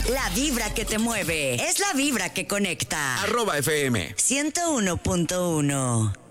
La vibra que te mueve es la vibra que conecta. @FM 101.1